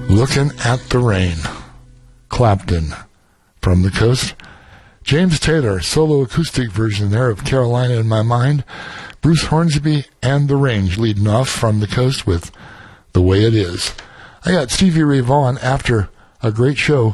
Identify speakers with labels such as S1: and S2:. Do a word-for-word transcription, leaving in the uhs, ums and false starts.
S1: Looking at the Rain. Clapton. From the Coast. James Taylor, solo acoustic version there of Carolina in My Mind. Bruce Hornsby and The Range leading off From the Coast with The Way It Is. I got Stevie Ray Vaughan after a great show